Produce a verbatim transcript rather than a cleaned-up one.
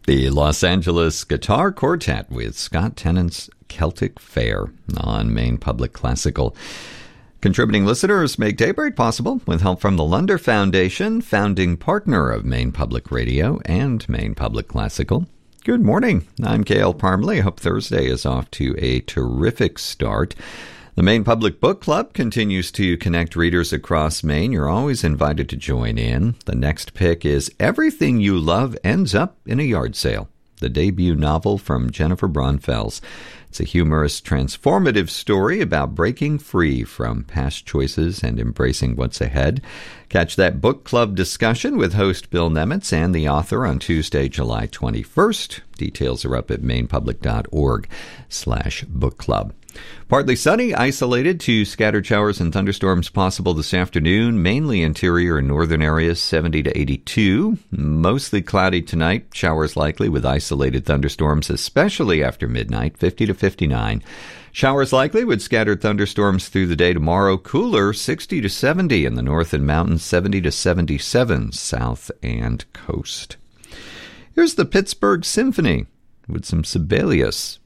The Los Angeles Guitar Quartet with Scott Tennant's Celtic Fair on Maine Public Classical. Contributing listeners make Daybreak possible with help from the Lunder Foundation, founding partner of Maine Public Radio and Maine Public Classical. Good morning. I'm Gail Parmley. I hope Thursday is off to a terrific start. The Maine Public Book Club continues to connect readers across Maine. You're always invited to join in. The next pick is Everything You Love Ends Up in a Yard Sale, the debut novel from Jennifer Braunfels. It's a humorous, transformative story about breaking free from past choices and embracing what's ahead. Catch that book club discussion with host Bill Nemitz and the author on Tuesday, July twenty-first. Details are up at mainepublic.org slash book club. Partly sunny, isolated to scattered showers and thunderstorms possible this afternoon. Mainly interior and northern areas, seventy to eighty-two. Mostly cloudy tonight. Showers likely with isolated thunderstorms, especially after midnight, fifty to fifty-nine. Showers likely with scattered thunderstorms through the day tomorrow. Cooler, sixty to seventy in the north and mountains, seventy to seventy-seven south and coast. Here's the Pittsburgh Symphony with some Sibelius.